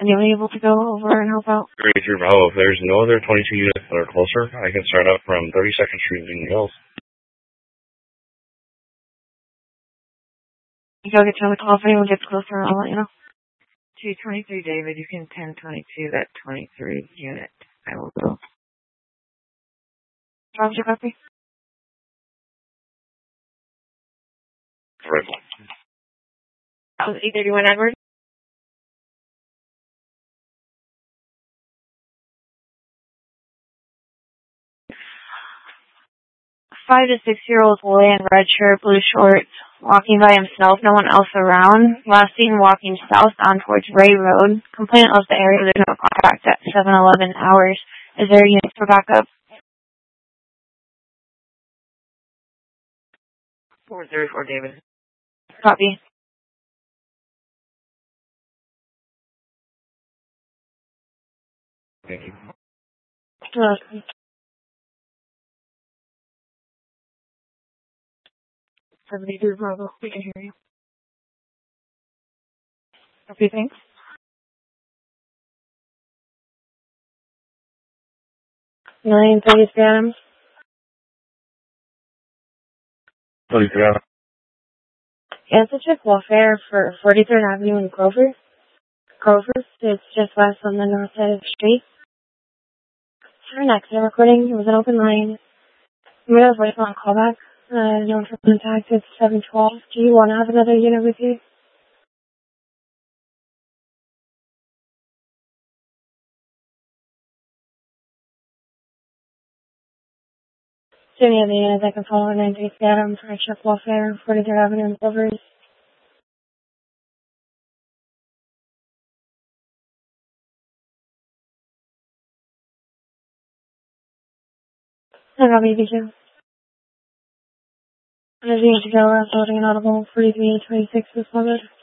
Anybody able to go over and help out? 33 Bravo, if there's no other 22 units that are closer, I can start up from 32nd Street in Hills. You go get to the call if anyone gets closer, I'll let you know. 223 David, you can 1022 that 23 unit. I will go. Roger, your copy? Right. That was 831 Edward. 5 to 6-year-old boy in red shirt, blue shorts, walking by himself, no one else around. Last seen walking south on towards Ray Road. Complainant left the area. There's no contact at 7-11 hours. Is there a unit for backup? 434 David. Copy. Thank you. 73 Bravo, we can hear you. Okay, thanks. Nine 33 Adams. 33 Adams. Yeah, it's a check welfare for 43rd Avenue in Grover. It's just west on the north side of the street. For an accident recording, it was an open line. We got a voicemail on callback. No for contact, it's 712. Do you want to have another unit with you? So any other units I can follow 933 Adams for a check welfare, 43rd Avenue in Grover. I got baby too. Energy to go, loading an audible 4326 was covered.